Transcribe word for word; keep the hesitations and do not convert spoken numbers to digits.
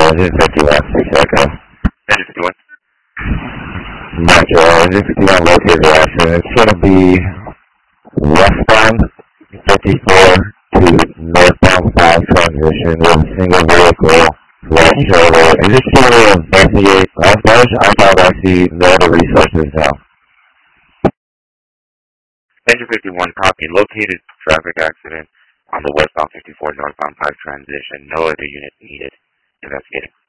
Engine fifty-one, six Echo. Engine fifty-one. Metro, Engine fifty-one located the accident. It's going to be westbound fifty-four to northbound five transition with a single vehicle, right shoulder. Is this going to investigate last hours? I thought I see no other resources now. Engine fifty-one, copy. Located traffic accident on the westbound fifty-four northbound five transition. No other unit needed. Investigating.